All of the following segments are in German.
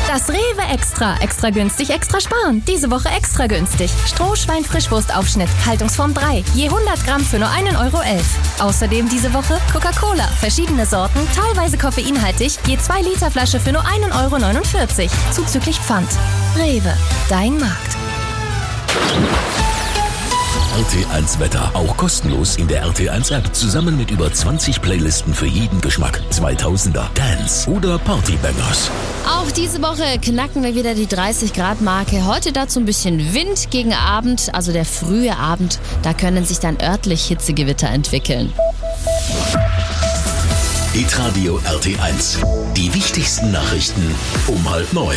Das Rewe Extra. Extra günstig, extra sparen. Diese Woche extra günstig. Strohschwein-Frischwurstaufschnitt, Haltungsform 3. Je 100 Gramm für nur 1,11 Euro. Außerdem diese Woche Coca-Cola. Verschiedene Sorten, teilweise koffeinhaltig. Je 2 Liter Flasche für nur 1,49 Euro. Zuzüglich Pfand. Rewe, dein Markt. RT1 Wetter, auch kostenlos in der RT1 App, zusammen mit über 20 Playlisten für jeden Geschmack. 2000er, Dance oder Partybangers. Auch diese Woche knacken wir wieder die 30-Grad-Marke. Heute dazu ein bisschen Wind gegen Abend, also der frühe Abend. Da können sich dann örtlich Hitzegewitter entwickeln. Hitradio RT1. Die wichtigsten Nachrichten um 8:30.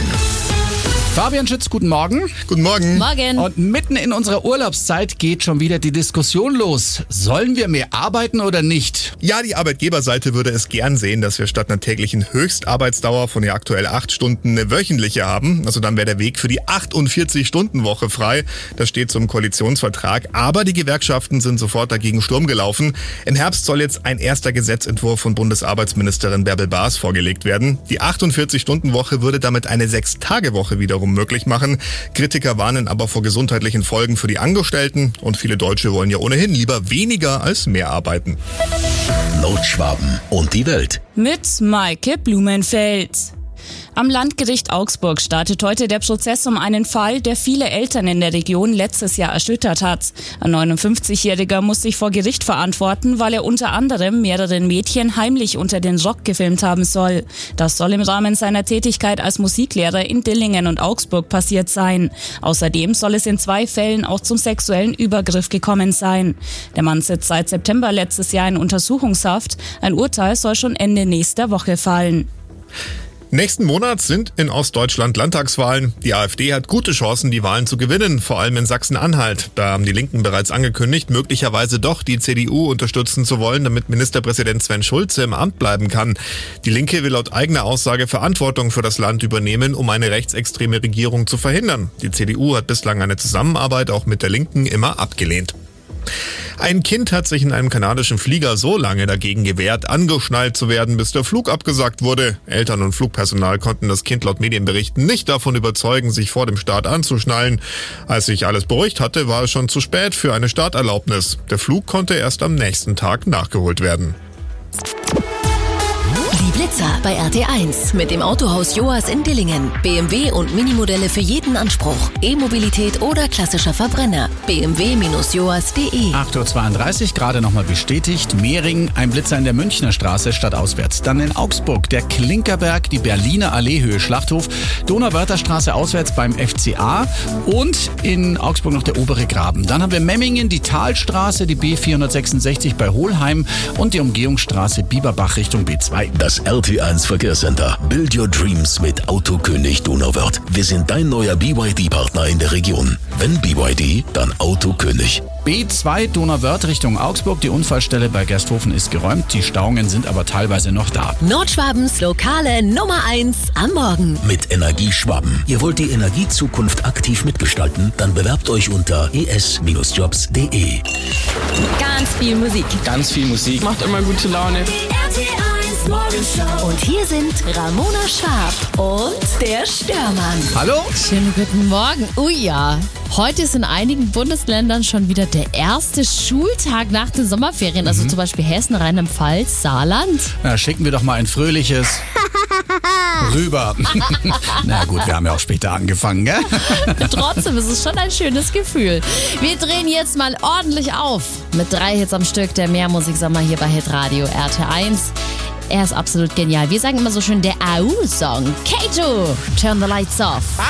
Fabian Schütz, guten Morgen. Guten Morgen. Morgen. Und mitten in unserer Urlaubszeit geht schon wieder die Diskussion los. Sollen wir mehr arbeiten oder nicht? Ja, die Arbeitgeberseite würde es gern sehen, dass wir statt einer täglichen Höchstarbeitsdauer von ja aktuell 8 Stunden eine wöchentliche haben. Also dann wäre der Weg für die 48-Stunden-Woche frei. Das steht zum Koalitionsvertrag. Aber die Gewerkschaften sind sofort dagegen Sturm gelaufen. Im Herbst soll jetzt ein erster Gesetzentwurf von Bundesarbeitsministerin Bärbel Baas vorgelegt werden. Die 48-Stunden-Woche würde damit eine 6-Tage-Woche wiederum möglich machen. Kritiker warnen aber vor gesundheitlichen Folgen für die Angestellten und viele Deutsche wollen ja ohnehin lieber weniger als mehr arbeiten. Nordschwaben und die Welt. Mit Maike Blumenfeld. Am Landgericht Augsburg startet heute der Prozess um einen Fall, der viele Eltern in der Region letztes Jahr erschüttert hat. Ein 59-Jähriger muss sich vor Gericht verantworten, weil er unter anderem mehreren Mädchen heimlich unter den Rock gefilmt haben soll. Das soll im Rahmen seiner Tätigkeit als Musiklehrer in Dillingen und Augsburg passiert sein. Außerdem soll es in 2 Fällen auch zum sexuellen Übergriff gekommen sein. Der Mann sitzt seit September letztes Jahr in Untersuchungshaft. Ein Urteil soll schon Ende nächster Woche fallen. Nächsten Monat sind in Ostdeutschland Landtagswahlen. Die AfD hat gute Chancen, die Wahlen zu gewinnen, vor allem in Sachsen-Anhalt. Da haben die Linken bereits angekündigt, möglicherweise doch die CDU unterstützen zu wollen, damit Ministerpräsident Sven Schulze im Amt bleiben kann. Die Linke will laut eigener Aussage Verantwortung für das Land übernehmen, um eine rechtsextreme Regierung zu verhindern. Die CDU hat bislang eine Zusammenarbeit auch mit der Linken immer abgelehnt. Ein Kind hat sich in einem kanadischen Flieger so lange dagegen gewehrt, angeschnallt zu werden, bis der Flug abgesagt wurde. Eltern und Flugpersonal konnten das Kind laut Medienberichten nicht davon überzeugen, sich vor dem Start anzuschnallen. Als sich alles beruhigt hatte, war es schon zu spät für eine Starterlaubnis. Der Flug konnte erst am nächsten Tag nachgeholt werden. Die Blitzer bei RT1 mit dem Autohaus Joas in Dillingen. BMW und Minimodelle für jeden Anspruch. E-Mobilität oder klassischer Verbrenner. bmw-joas.de. 8:32 Uhr, gerade nochmal bestätigt. Mehring, ein Blitzer in der Münchner Straße stadtauswärts. Dann in Augsburg der Klinkerberg, die Berliner Allee Höhe Schlachthof. Donauwörtherstraße auswärts beim FCA. Und in Augsburg noch der obere Graben. Dann haben wir Memmingen, die Talstraße, die B466 bei Hohlheim und die Umgehungsstraße Bieberbach Richtung B2. Das RT1 Verkehrscenter. Build your dreams mit Autokönig Donauwörth. Wir sind dein neuer BYD-Partner in der Region. Wenn BYD, dann Autokönig. B2 Donauwörth Richtung Augsburg. Die Unfallstelle bei Gersthofen ist geräumt. Die Stauungen sind aber teilweise noch da. Nordschwabens lokale Nummer 1 am Morgen. Mit Energieschwaben. Ihr wollt die Energiezukunft aktiv mitgestalten? Dann bewerbt euch unter es-jobs.de. Ganz viel Musik. Ganz viel Musik. Macht immer gute Laune. Und hier sind Ramona Schwab und der Störmann. Hallo? Schönen guten Morgen. Ja, heute ist in einigen Bundesländern schon wieder der erste Schultag nach den Sommerferien. Also zum Beispiel Hessen, Rheinland-Pfalz, Saarland. Na, schicken wir doch mal ein fröhliches rüber. Na gut, wir haben ja auch später angefangen, gell? Trotzdem ist es schon ein schönes Gefühl. Wir drehen jetzt mal ordentlich auf. Mit 3 Hits am Stück, der Mehrmusiksommer hier bei Hitradio RT1. Er ist absolut genial. Wir sagen immer so schön der AU-Song. Kato, Turn the Lights Off.